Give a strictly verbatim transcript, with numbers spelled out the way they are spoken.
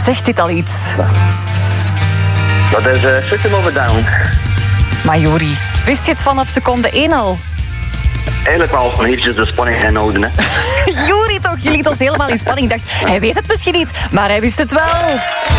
Zegt dit al iets? Dat is uh, System of a Down. Maar Juri, wist je het vanaf seconde één al? Eigenlijk wel, van eventjes de spanning inhouden. Hè. Juri toch, je liet ons helemaal in spanning. Ik dacht, hij weet het misschien niet, maar hij wist het wel.